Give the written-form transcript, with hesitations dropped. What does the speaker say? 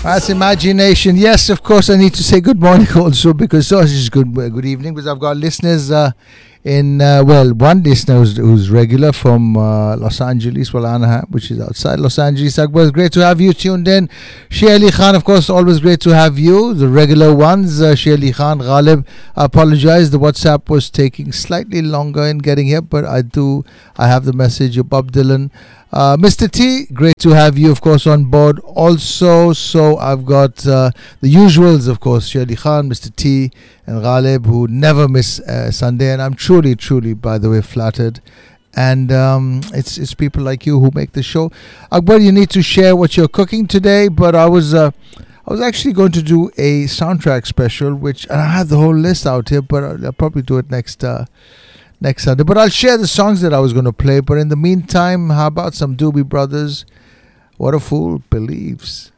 That's imagination. Yes, of course, I need to say good morning also because oh, this is good evening because I've got listeners one listener who's regular from Los Angeles, well, Anaheim, which is outside Los Angeles. Akbar, it's great to have you tuned in. Shia Ali Khan, of course, always great to have you. The regular ones, Shia Ali Khan, Ghalib, I apologize. The WhatsApp was taking slightly longer in getting here, but I have the message of Bob Dylan. Mr. T, great to have you, of course, on board also. So I've got the usuals, of course, Shia Ali Khan, Mr. T, and Ghalib, who never miss Sunday. And I'm truly, by the way, flattered. And it's people like you who make the show. Akbar, you need to share what you're cooking today. But I was actually going to do a soundtrack special, and I have the whole list out here, but I'll probably do it next Sunday. But I'll share the songs that I was going to play. But in the meantime, how about some Doobie Brothers? What a Fool Believes.